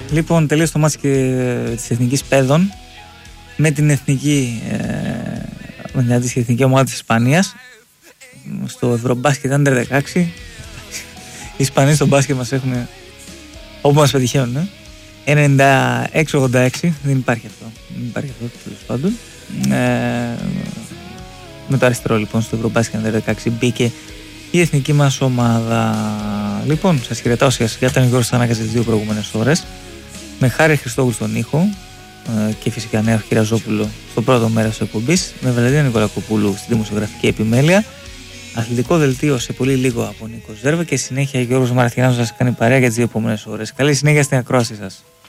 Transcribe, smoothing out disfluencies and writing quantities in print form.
Λοιπόν, τελείωσε το μάτς και της Εθνικής Παιδών με την εθνική, με την αντίστοιχη εθνική ομάδα της Ισπανίας στο Ευρωμπάσκετ Under 16. Οι Ισπανοί στο μπάσκετ μας έχουν όπου μας πετυχαίνουν 96-86. Δεν υπάρχει αυτό τέλος πάντων. Με το αριστερό λοιπόν στο Ευρωμπάσκετ Under 16 μπήκε η εθνική μας ομάδα. Λοιπόν, σας χαιρετάω σιγά σιγά. Ήταν ο Γιώργος Θανάκας τις δύο προηγούμενες ώρες, με Χάρη Χριστόγλου στον ήχο και φυσικά Νέα Χειραζόπουλο στο πρώτο μέρος της εκπομπής, με Βαλεντίνα Νικολακοπούλου στη δημοσιογραφική επιμέλεια. Αθλητικό δελτίο σε πολύ λίγο από Νίκο Ζέρβα και συνέχεια Γιώργος Μαραθιανός να σας κάνει παρέα για τις δύο επόμενες ώρες. Καλή συνέχεια στην ακρόαση σας.